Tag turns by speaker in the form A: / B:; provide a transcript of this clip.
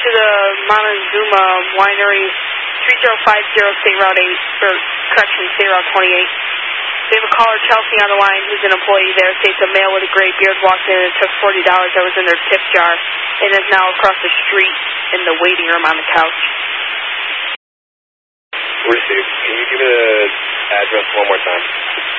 A: to the Montezuma Winery, 3050 State Route 8, or correction, State Route 28. We have a caller, Chelsea, on the line, who's an employee there. States a male with a gray beard walked in and took $40 that was in their tip jar and is now across the street in the waiting room on the couch.
B: Received. Can you give me the address one more time?